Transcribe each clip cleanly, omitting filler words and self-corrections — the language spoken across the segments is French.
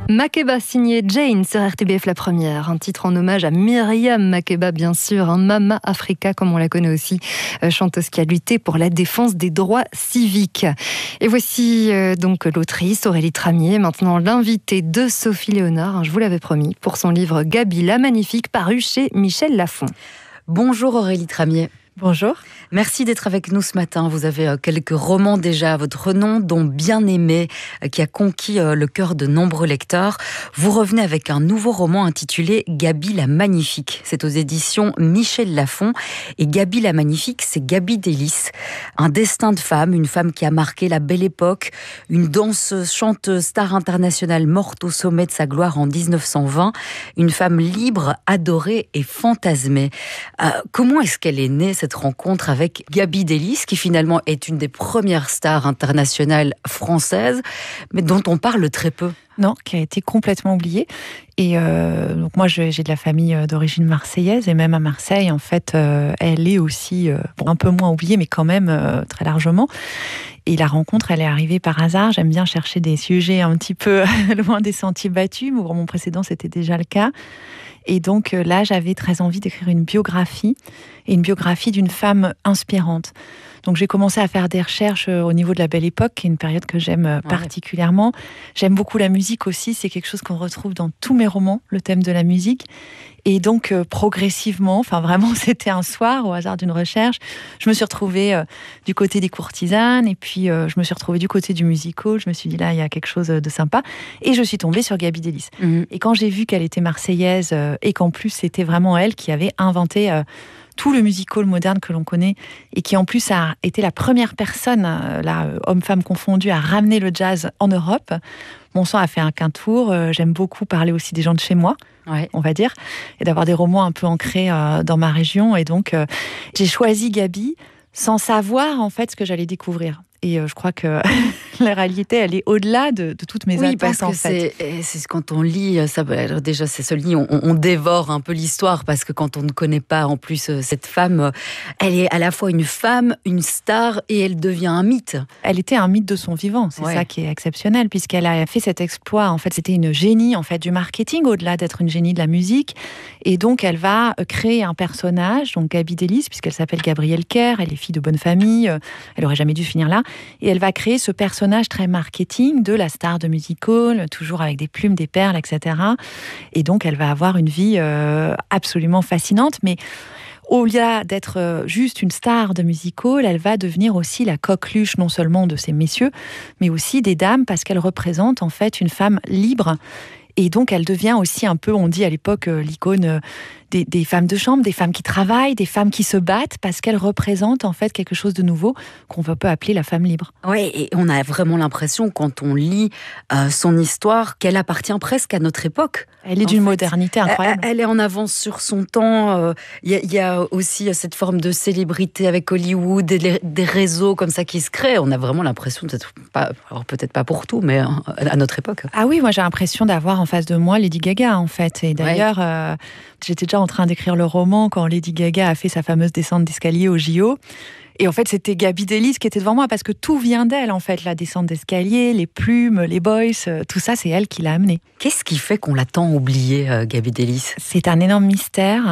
Makeba signé Jane sur RTBF La Première, un titre en hommage à Myriam Makeba bien sûr, Mama Africa comme on la connaît aussi, chanteuse qui a lutté pour la défense des droits civiques. Et voici donc l'autrice Aurélie Tramier, maintenant l'invitée de Sophie Léonard, je vous l'avais promis, pour son livre Gaby la Magnifique paru chez Michel Lafon. Bonjour Aurélie Tramier. Bonjour. Merci d'être avec nous ce matin. Vous avez quelques romans déjà à votre nom, dont Bien-aimé, qui a conquis le cœur de nombreux lecteurs. Vous revenez avec un nouveau roman intitulé Gaby la Magnifique. C'est aux éditions Michel Lafon. Et Gaby la Magnifique, c'est Gaby Delis. Un destin de femme, une femme qui a marqué la belle époque, une danseuse, chanteuse, star internationale morte au sommet de sa gloire en 1920. Une femme libre, adorée et fantasmée. Comment est-ce qu'elle est née, cette rencontre avec Gaby Delis, qui finalement est une des premières stars internationales françaises, mais dont on parle très peu? Non, qui a été complètement oubliée. Et donc moi, j'ai de la famille d'origine marseillaise, et même à Marseille, en fait, elle est aussi un peu moins oubliée, mais quand même très largement. Et la rencontre, elle est arrivée par hasard. J'aime bien chercher des sujets un petit peu loin des sentiers battus. Pour mon précédent, c'était déjà le cas. Et donc là, j'avais très envie d'écrire une biographie, et une biographie d'une femme inspirante. Donc j'ai commencé à faire des recherches au niveau de la Belle Époque, qui est une période que j'aime particulièrement. J'aime beaucoup la musique aussi, c'est quelque chose qu'on retrouve dans tous mes romans, le thème de la musique. Et donc progressivement, enfin vraiment c'était un soir, au hasard d'une recherche, je me suis retrouvée du côté des courtisanes, et puis je me suis retrouvée du côté du musical. Je me suis dit là, il y a quelque chose de sympa. Et je suis tombée sur Gaby Delis. Et quand j'ai vu qu'elle était marseillaise, et qu'en plus c'était vraiment elle qui avait inventé tout le musical moderne que l'on connaît, et qui en plus a été la première personne, homme-femme confondu, à ramener le jazz en Europe. Mon sang a fait qu'un tour. J'aime beaucoup parler aussi des gens de chez moi, on va dire, et d'avoir des romans un peu ancrés dans ma région. Et donc, j'ai choisi Gaby sans savoir en fait ce que j'allais découvrir. Et je crois que la réalité, elle est au-delà de toutes mes attentes. Oui, parce que c'est quand on lit, ça, alors déjà, c'est ce lit, on dévore un peu l'histoire, parce que quand on ne connaît pas, en plus, cette femme, elle est à la fois une femme, une star, et elle devient un mythe. Elle était un mythe de son vivant, c'est ça qui est exceptionnel, puisqu'elle a fait cet exploit. En fait, c'était une génie en fait, du marketing, au-delà d'être une génie de la musique. Et donc, elle va créer un personnage, donc Gaby Delis, puisqu'elle s'appelle Gabrielle Kerr, elle est fille de bonne famille, elle aurait jamais dû finir là. Et elle va créer ce personnage très marketing de la star de musical, toujours avec des plumes, des perles, etc. Et donc, elle va avoir une vie absolument fascinante. Mais au-delà d'être juste une star de musical, elle va devenir aussi la coqueluche non seulement de ces messieurs, mais aussi des dames, parce qu'elle représente en fait une femme libre. Et donc, elle devient aussi un peu, on dit à l'époque, l'icône des femmes de chambre, des femmes qui travaillent, des femmes qui se battent, parce qu'elle représente en fait quelque chose de nouveau qu'on peut appeler la femme libre. Oui, et on a vraiment l'impression, quand on lit son histoire, qu'elle appartient presque à notre époque. Elle est d'une modernité incroyable. Elle est en avance sur son temps. Il y a aussi cette forme de célébrité avec Hollywood, des réseaux comme ça qui se créent. On a vraiment l'impression d'être, alors peut-être pas pour tout, mais à notre époque. Ah oui, moi j'ai l'impression d'avoir en face de moi Lady Gaga en fait. Et d'ailleurs, j'étais déjà en train d'écrire le roman quand Lady Gaga a fait sa fameuse descente d'escalier au JO. Et en fait, c'était Gaby Delis qui était devant moi, parce que tout vient d'elle, en fait. La descente d'escalier, les plumes, les boys, tout ça, c'est elle qui l'a amené. Qu'est-ce qui fait qu'on l'a tant oubliée, Gaby Delis? C'est un énorme mystère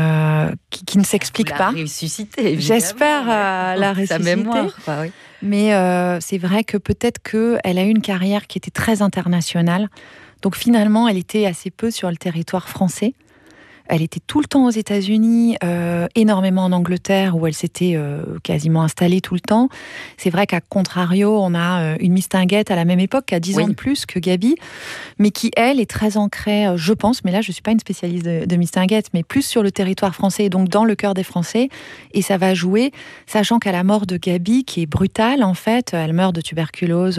qui ne s'explique pas. Ressuscité, évidemment. J'espère la ressusciter. Sa mémoire. Oui. Mais c'est vrai que peut-être qu'elle a eu une carrière qui était très internationale. Donc finalement, elle était assez peu sur le territoire français. Elle était tout le temps aux États-Unis, énormément en Angleterre, où elle s'était quasiment installée tout le temps. C'est vrai qu'à contrario, on a une mistinguette à la même époque, qui a 10 ans de plus que Gaby, mais qui, elle, est très ancrée, je pense, mais là, je ne suis pas une spécialiste de mistinguette, mais plus sur le territoire français, et donc dans le cœur des Français. Et ça va jouer, sachant qu'à la mort de Gaby, qui est brutale, en fait, elle meurt de tuberculose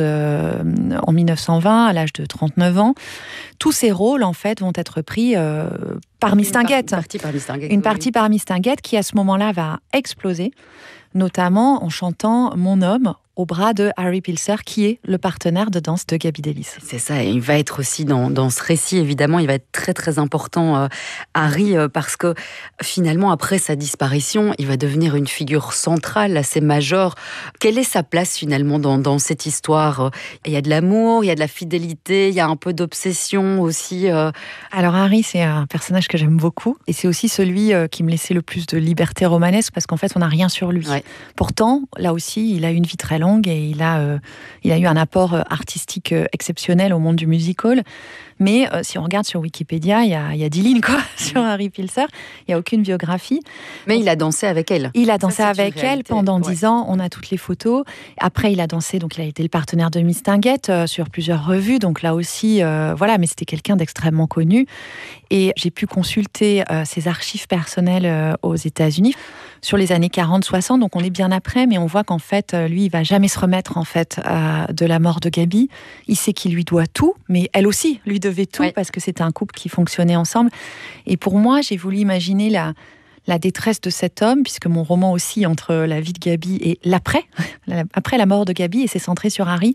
en 1920, à l'âge de 39 ans, tous ces rôles, en fait, vont être pris par Mistinguett. Une partie par Mistinguett qui, à ce moment-là, va exploser, notamment en chantant « Mon homme » au bras de Harry Pilser, qui est le partenaire de danse de Gaby Delis. C'est ça, et il va être aussi dans ce récit, évidemment, il va être très très important, Harry, parce que finalement, après sa disparition, il va devenir une figure centrale, assez majeure. Quelle est sa place finalement dans cette histoire ? Il y a de l'amour, il y a de la fidélité, il y a un peu d'obsession aussi. Alors Harry, c'est un personnage que j'aime beaucoup, et c'est aussi celui qui me laissait le plus de liberté romanesque, parce qu'en fait, on n'a rien sur lui. Ouais. Pourtant, là aussi, il a une vie très longue et il a eu un apport artistique exceptionnel au monde du musical. Mais si on regarde sur Wikipédia, il y a 10 lignes sur Harry Pilser. Il n'y a aucune biographie. Mais il a dansé avec elle. Il a dansé avec elle pendant 10 ans. On a toutes les photos. Après, il a dansé, donc il a été le partenaire de Miss Tinguette sur plusieurs revues. Donc là aussi, voilà, mais c'était quelqu'un d'extrêmement connu. Et j'ai pu consulter ses archives personnelles aux États-Unis sur les années 40-60. Donc on est bien après, mais on voit qu'en fait, lui, il va jamais se remettre en fait de la mort de Gaby. Il sait qu'il lui doit tout, mais elle aussi lui devait tout, parce que c'était un couple qui fonctionnait ensemble. Et pour moi, j'ai voulu imaginer la détresse de cet homme, puisque mon roman aussi entre la vie de Gaby et l'après, après la mort de Gaby, et c'est centré sur Harry.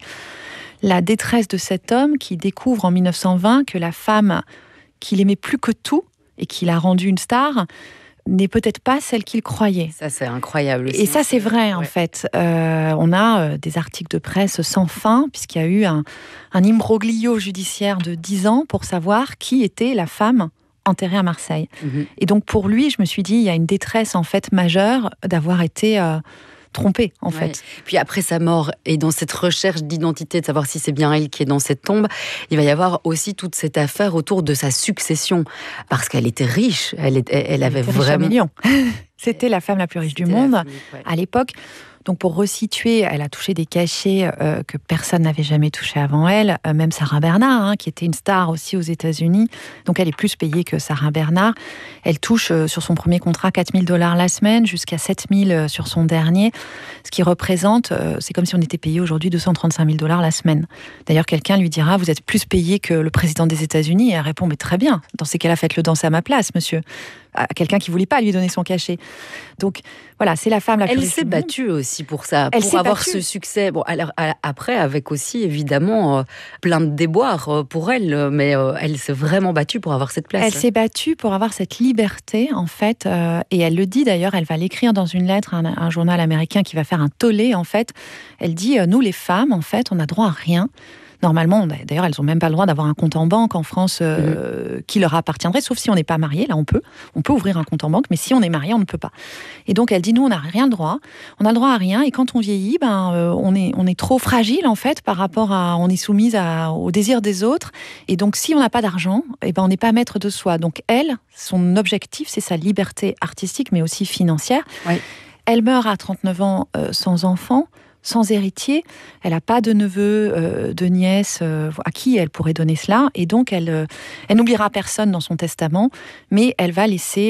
La détresse de cet homme qui découvre en 1920 que la femme qu'il aimait plus que tout et qu'il a rendue une star n'est peut-être pas celle qu'il croyait. Ça, c'est incroyable aussi. Et ça, c'est vrai, en fait. On a des articles de presse sans fin, puisqu'il y a eu un imbroglio judiciaire de 10 ans pour savoir qui était la femme enterrée à Marseille. Et donc, pour lui, je me suis dit, il y a une détresse, en fait, majeure d'avoir été trompée, en fait. Puis après sa mort, et dans cette recherche d'identité, de savoir si c'est bien elle qui est dans cette tombe, il va y avoir aussi toute cette affaire autour de sa succession. Parce qu'elle était riche, elle avait vraiment... millions. C'était la femme la plus riche du monde à l'époque. Donc pour resituer, elle a touché des cachets que personne n'avait jamais touché avant elle, même Sarah Bernard, qui était une star aussi aux États-Unis. Donc elle est plus payée que Sarah Bernard. Elle touche sur son premier contrat $4,000 la semaine, jusqu'à 7,000 sur son dernier, ce qui représente, c'est comme si on était payé aujourd'hui $235,000 la semaine. D'ailleurs, quelqu'un lui dira, vous êtes plus payé que le président des États-Unis, et elle répond, mais très bien, dans ces cas-là, faites-le danser à ma place, monsieur. À quelqu'un qui voulait pas lui donner son cachet. Donc voilà, c'est la femme la plus riche. Elle s'est battue aussi pour ça, pour avoir ce succès. Bon, alors après, avec aussi évidemment plein de déboires pour elle, mais elle s'est vraiment battue pour avoir cette place. Elle s'est battue pour avoir cette liberté, en fait, et elle le dit d'ailleurs. Elle va l'écrire dans une lettre à un journal américain qui va faire un tollé. En fait, elle dit nous les femmes, en fait, on a droit à rien. Normalement, d'ailleurs, elles n'ont même pas le droit d'avoir un compte en banque en France qui leur appartiendrait, sauf si on n'est pas marié. Là, on peut ouvrir un compte en banque, mais si on est marié, on ne peut pas. Et donc, elle dit, nous, on n'a rien le droit. On a le droit à rien. Et quand on vieillit, on est trop fragile, en fait, par rapport on est soumise au désir des autres. Et donc, si on n'a pas d'argent, on n'est pas maître de soi. Donc, elle, son objectif, c'est sa liberté artistique, mais aussi financière. Ouais. Elle meurt à 39 ans sans enfant, sans héritier, elle n'a pas de neveu, de nièce à qui elle pourrait donner cela, et donc elle n'oubliera personne dans son testament, mais elle va laisser,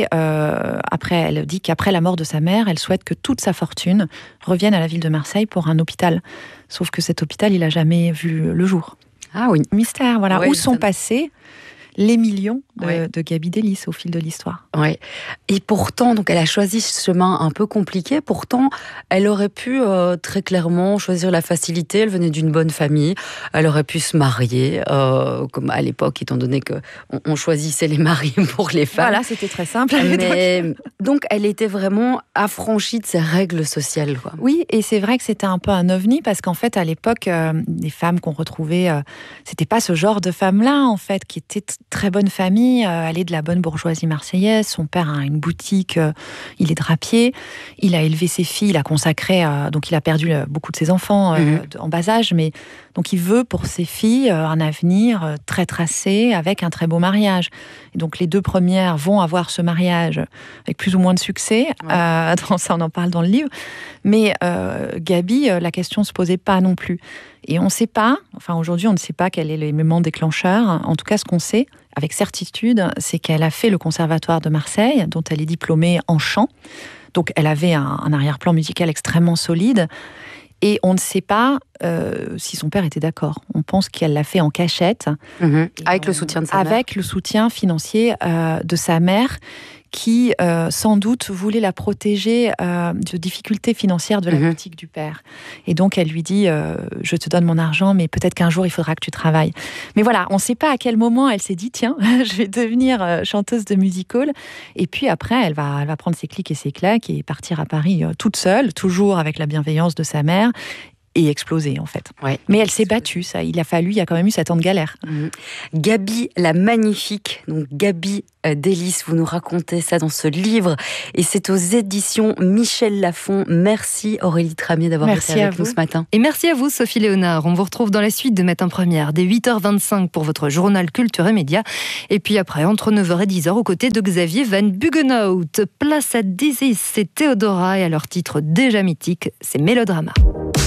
elle dit qu'après la mort de sa mère, elle souhaite que toute sa fortune revienne à la ville de Marseille pour un hôpital. Sauf que cet hôpital, il n'a jamais vu le jour. Ah oui. Mystère, voilà. Où sont passés les millions de Gaby Delis au fil de l'histoire. Ouais. Et pourtant, donc elle a choisi ce chemin un peu compliqué. Pourtant, elle aurait pu très clairement choisir la facilité. Elle venait d'une bonne famille. Elle aurait pu se marier, comme à l'époque, étant donné que on choisissait les maris pour les femmes. Voilà, c'était très simple. Mais donc, elle était vraiment affranchie de ses règles sociales, quoi. Oui, et c'est vrai que c'était un peu un ovni, parce qu'en fait, à l'époque, les femmes qu'on retrouvait, c'était pas ce genre de femmes-là, en fait, qui étaient très bonne famille, elle est de la bonne bourgeoisie marseillaise, son père a une boutique, il est drapier, il a élevé ses filles, il a consacré, donc il a perdu beaucoup de ses enfants en bas âge, mais donc il veut pour ses filles un avenir très tracé, avec un très beau mariage. Et donc les 2 premières vont avoir ce mariage avec plus ou moins de succès, ça on en parle dans le livre, mais Gaby, la question ne se posait pas non plus. Et on ne sait pas, aujourd'hui on ne sait pas quel est l'élément déclencheur. En tout cas, ce qu'on sait avec certitude, c'est qu'elle a fait le conservatoire de Marseille, dont elle est diplômée en chant. Donc elle avait un arrière-plan musical extrêmement solide. Et on ne sait pas si son père était d'accord. On pense qu'elle l'a fait en cachette. Avec le soutien de sa mère. Avec le soutien financier de sa mère, qui, sans doute, voulait la protéger de difficultés financières de la boutique du père. Et donc, elle lui dit, je te donne mon argent, mais peut-être qu'un jour, il faudra que tu travailles. Mais voilà, on ne sait pas à quel moment elle s'est dit, tiens, je vais devenir chanteuse de music-hall. Et puis après, elle va prendre ses clics et ses claques et partir à Paris toute seule, toujours avec la bienveillance de sa mère, et exploser en fait. Ouais. Mais elle s'est battue, ça. Il y a quand même eu 7 ans de galère. Gaby la magnifique, donc Gaby Delis, vous nous racontez ça dans ce livre et c'est aux éditions Michel Lafon. Merci Aurélie Tramier d'avoir été avec nous ce matin. Et merci à vous Sophie Léonard. On vous retrouve dans la suite de Matin Première dès 8h25 pour votre journal Culture et Médias. Et puis après, entre 9h et 10h, aux côtés de Xavier Van Buggenhout. Place à Dizzy, c'est Théodora et à leur titre déjà mythique, c'est Mélodrama.